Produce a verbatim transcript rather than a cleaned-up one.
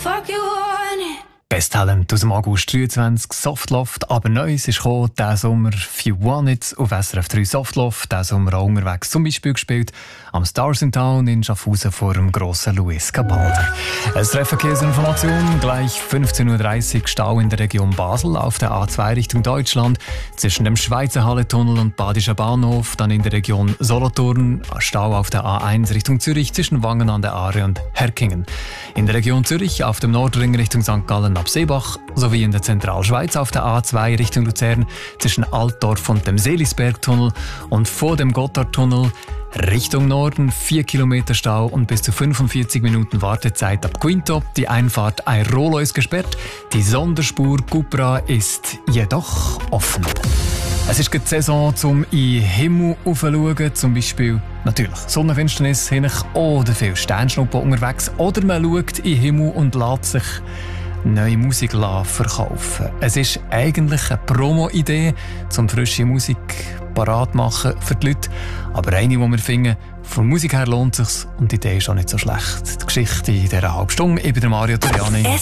Fuck you want it. Best Talent aus dem August dreiundzwanzig, Softloft, aber Neues ist gekommen, diesen Sommer If You Want It auf S R F drei Softloft, diesen Sommer auch unterwegs zum Beispiel gespielt am Stars in Town in Schaffhausen vor dem grossen Luis Cabalder. Es treffen Verkehrsinformation, gleich fünfzehn Uhr dreißig Stau in der Region Basel auf der A zwei Richtung Deutschland, zwischen dem Schweizer Halletunnel und Badischer Bahnhof, dann in der Region Solothurn, Stau auf der A eins Richtung Zürich zwischen Wangen an der Aare und Herkingen. In der Region Zürich auf dem Nordring Richtung Sankt Gallen ab Seebach, sowie in der Zentralschweiz auf der A zwei Richtung Luzern zwischen Altdorf und dem Seelisbergtunnel und vor dem Gotthardtunnel Richtung Norden vier Kilometer Stau und bis zu fünfundvierzig Minuten Wartezeit ab Quinto. Die Einfahrt Airolo ist gesperrt, die Sonderspur Cupra ist jedoch offen. Es ist die Saison zum in den Himmel aufzuschauen, zum Beispiel natürlich Sonnenfinsternis hin oder viel Sternschnuppen unterwegs, oder man schaut in den Himmel und lässt sich neue Musik verkaufen. Es ist eigentlich eine Promo-Idee, um frische Musik parat machen für die Leute. Aber eine, die wir finden, von Musik her lohnt es sich und die Idee ist auch nicht so schlecht. Die Geschichte in dieser halben Stunde. Ich bin der Mario Toriani.